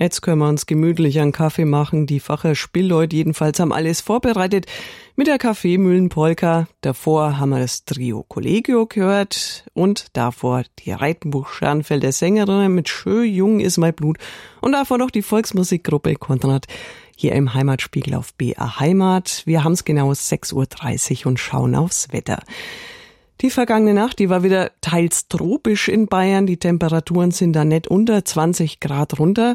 Jetzt können wir uns gemütlich einen Kaffee machen. Die Facher Spielleute jedenfalls haben alles vorbereitet mit der Kaffeemühlenpolka. Davor haben wir das Trio Collegio gehört und davor die Reitenbuch-Schernfelder Sängerinnen mit Schön jung ist mein Blut und davor noch die Volksmusikgruppe Konrad hier im Heimatspiegel auf BR Heimat. Wir haben es genau 6:30 Uhr und schauen aufs Wetter. Die vergangene Nacht, die war wieder teils tropisch in Bayern. Die Temperaturen sind da nicht unter 20 Grad runter.